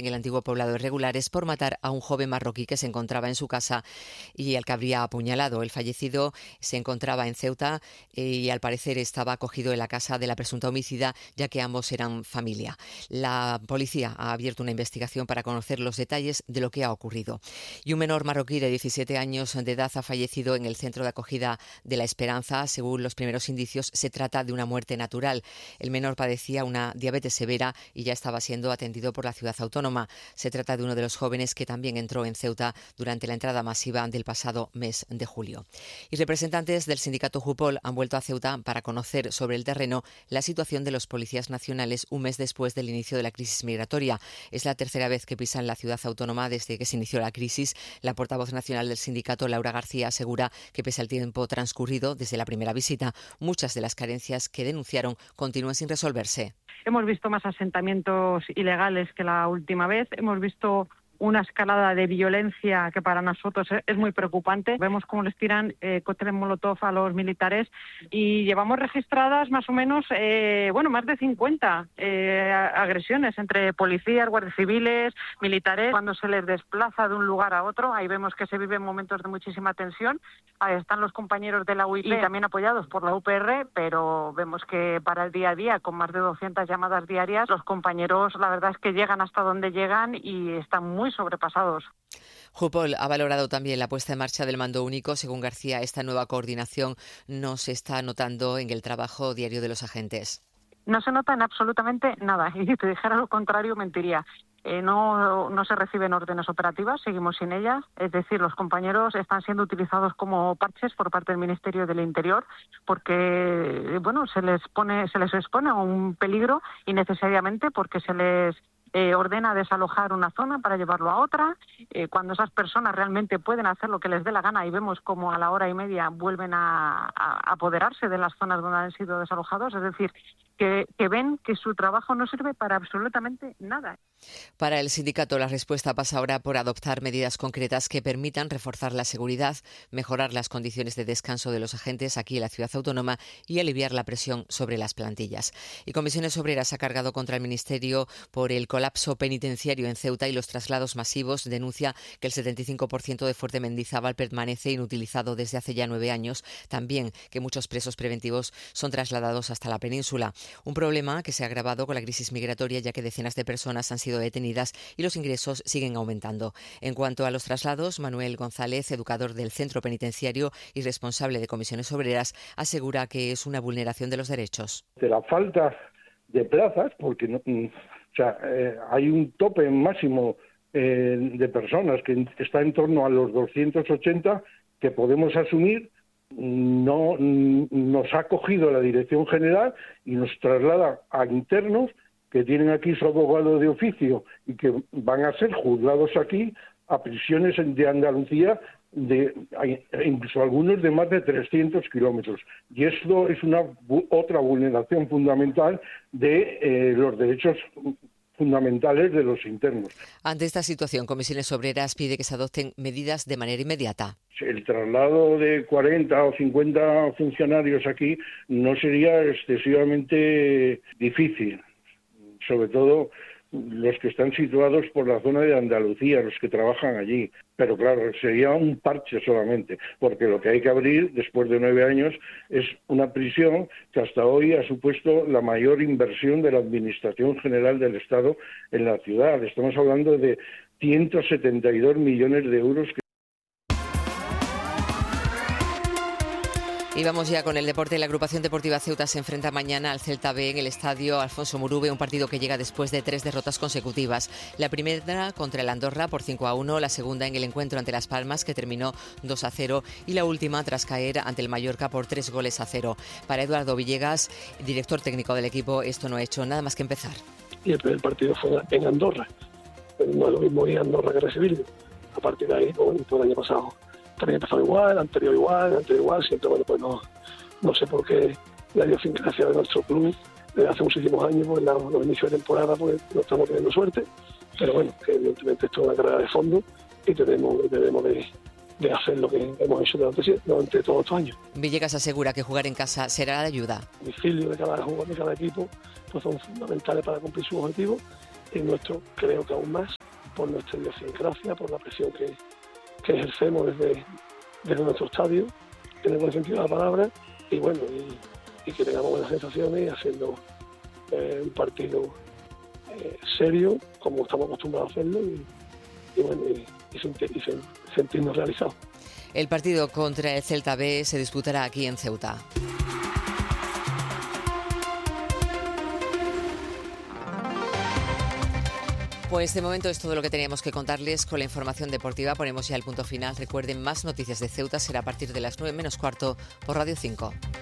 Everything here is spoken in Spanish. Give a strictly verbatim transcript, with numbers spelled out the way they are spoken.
el antiguo poblado de Regulares por matar a un joven marroquí que se encontraba en su casa y al que habría apuñalado. El fallecido se encontraba en Ceuta y al parecer estaba acogido en la casa de la presunta homicida, ya que ambos eran familia. La policía ha abierto una investigación para conocer los detalles de lo que ha ocurrido. Y un menor marroquí de diecisiete años de edad ha fallecido en el centro de acogida de La Esperanza. Según los primeros indicios, se trata de una muerte natural. El menor padecía una diabetes severa y ya estaba siendo atendido por la ciudad autónoma. Se trata de uno de los jóvenes que también entró en Ceuta durante la entrada masiva del pasado mes de julio. Y representantes del sindicato Jupol han vuelto a Ceuta para conocer sobre el terreno la situación de los policías nacionales un mes después del inicio de la crisis migratoria. Es la tercera vez que pisan la ciudad autónoma desde que se inició la crisis. La portavoz nacional del sindicato, Laura García, asegura que pese al tiempo transcurrido desde la primera visita, muchas de las carencias que denunciaron continúan sin resolverse. Hemos visto más asentamientos ilegales que la última vez. Hemos visto una escalada de violencia que para nosotros es muy preocupante. Vemos cómo les tiran eh, cócteles molotov a los militares y llevamos registradas más o menos, eh, bueno, más de cincuenta eh, agresiones entre policías, guardias civiles, militares. Cuando se les desplaza de un lugar a otro, ahí vemos que se viven momentos de muchísima tensión. Ahí están los compañeros de la U I P y también apoyados por la U P R, pero vemos que para el día a día, con más de doscientas llamadas diarias, los compañeros la verdad es que llegan hasta donde llegan y están muy sobrepasados. Jupol ha valorado también la puesta en marcha del mando único. Según García, esta nueva coordinación no se está notando en el trabajo diario de los agentes. No se nota en absolutamente nada, y si te dijera lo contrario mentiría. Eh, no, no se reciben órdenes operativas, seguimos sin ellas, es decir, los compañeros están siendo utilizados como parches por parte del Ministerio del Interior porque, bueno, se les pone, se les expone a un peligro innecesariamente porque se les Eh, ordena desalojar una zona para llevarlo a otra, eh, cuando esas personas realmente pueden hacer lo que les dé la gana y vemos como a la hora y media vuelven a, a apoderarse de las zonas donde han sido desalojados, es decir, que, que ven que su trabajo no sirve para absolutamente nada. Para el sindicato, la respuesta pasa ahora por adoptar medidas concretas que permitan reforzar la seguridad, mejorar las condiciones de descanso de los agentes aquí en la ciudad autónoma y aliviar la presión sobre las plantillas. Y Comisiones Obreras ha cargado contra el Ministerio por el colapso penitenciario en Ceuta y los traslados masivos. Denuncia que el setenta y cinco por ciento de Fuerte Mendizábal permanece inutilizado desde hace ya nueve años. También que muchos presos preventivos son trasladados hasta la península. Un problema que se ha agravado con la crisis migratoria, ya que decenas de personas han sido detenidas y los ingresos siguen aumentando. En cuanto a los traslados, Manuel González, educador del centro penitenciario y responsable de Comisiones Obreras, asegura que es una vulneración de los derechos. De la falta de plazas, porque no, o sea, eh, hay un tope máximo eh, de personas que está en torno a los doscientos ochenta que podemos asumir. No nos ha cogido la Dirección General y nos traslada a internos que tienen aquí su abogado de oficio y que van a ser juzgados aquí a prisiones de Andalucía, de incluso algunos de más de trescientos kilómetros. Y esto es una otra vulneración fundamental de eh, los derechos fundamentales de los internos. Ante esta situación, Comisiones Obreras pide que se adopten medidas de manera inmediata. El traslado de cuarenta o cincuenta funcionarios aquí no sería excesivamente difícil, sobre todo los que están situados por la zona de Andalucía, los que trabajan allí. Pero claro, sería un parche solamente, porque lo que hay que abrir después de nueve años es una prisión que hasta hoy ha supuesto la mayor inversión de la Administración General del Estado en la ciudad. Estamos hablando de ciento setenta y dos millones de euros. Que Y vamos ya con el deporte. La agrupación deportiva Ceuta se enfrenta mañana al Celta B en el estadio Alfonso Murube, un partido que llega después de tres derrotas consecutivas. La primera contra el Andorra por cinco a uno, la segunda en el encuentro ante Las Palmas, que terminó dos a cero, y la última tras caer ante el Mallorca por tres goles a cero. Para Eduardo Villegas, director técnico del equipo, esto no ha hecho nada más que empezar. Y el primer partido fue en Andorra, pero no es lo mismo ir a Andorra que recibirlo. A partir de ahí, como todo el año pasado, también empezó igual, anterior igual, anterior igual, siempre, bueno, pues no, no sé por qué la idiosincrasia de nuestro club desde hace muchísimos años, pues en los inicios de temporada pues no estamos teniendo suerte, pero bueno, que evidentemente esto es una carrera de fondo y tenemos, debemos de, de hacer lo que hemos hecho durante, durante todos estos años. Villegas asegura que jugar en casa será de ayuda. El domicilio de cada jugador, de cada equipo, pues son fundamentales para cumplir sus objetivos, y nuestro creo que aún más. por nuestra idiosincrasia, por la presión que, que ejercemos desde, desde nuestro estadio, en el buen sentido de la palabra, y bueno, y, y que tengamos buenas sensaciones haciendo eh, un partido eh, serio, como estamos acostumbrados a hacerlo, y, y bueno, y, y, sentir, y sentirnos realizados. El partido contra el Celta B se disputará aquí en Ceuta. Pues de momento es todo lo que teníamos que contarles con la información deportiva. Ponemos ya el punto final. Recuerden, más noticias de Ceuta será a partir de las nueve menos cuarto por Radio cinco.